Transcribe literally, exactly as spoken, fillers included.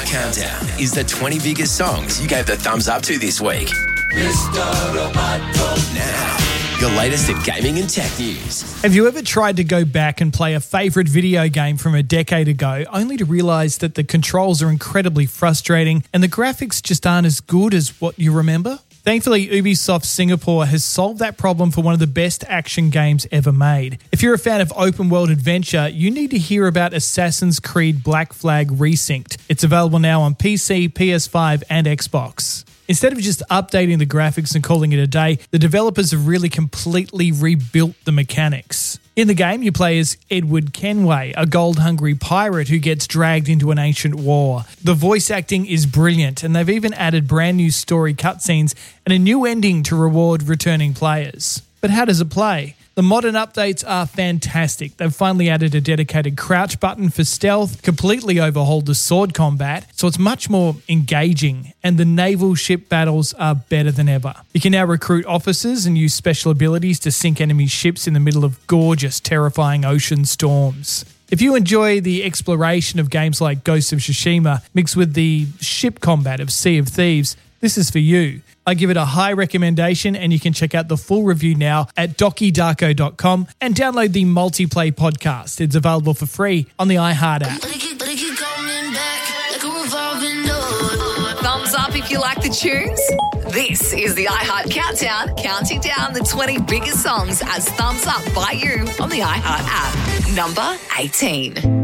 Countdown is the twenty biggest songs you gave the thumbs up to this week. Mister Roboto. Now, your latest in gaming and tech news. Have you ever tried to go back and play a favourite video game from a decade ago, only to realise that the controls are incredibly frustrating and the graphics just aren't as good as what you remember? Thankfully, Ubisoft Singapore has solved that problem for one of the best action games ever made. If you're a fan of open-world adventure, you need to hear about Assassin's Creed Black Flag Resynced. It's available now on P C, P S five and Xbox. Instead of just updating the graphics and calling it a day, the developers have really completely rebuilt the mechanics. In the game, you play as Edward Kenway, a gold-hungry pirate who gets dragged into an ancient war. The voice acting is brilliant, and they've even added brand new story cutscenes and a new ending to reward returning players. But how does it play? The modern updates are fantastic. They've finally added a dedicated crouch button for stealth, completely overhauled the sword combat, so it's much more engaging, and the naval ship battles are better than ever. You can now recruit officers and use special abilities to sink enemy ships in the middle of gorgeous, terrifying ocean storms. If you enjoy the exploration of games like Ghost of Tsushima mixed with the ship combat of Sea of Thieves, this is for you. I give it a high recommendation, and you can check out the full review now at doki darko dot com and download the Multiplay podcast. It's available for free on the iHeart app. Thumbs up if you like the tunes. This is the iHeart Countdown, counting down the twenty biggest songs as thumbs up by you on the iHeart app. Number eighteen.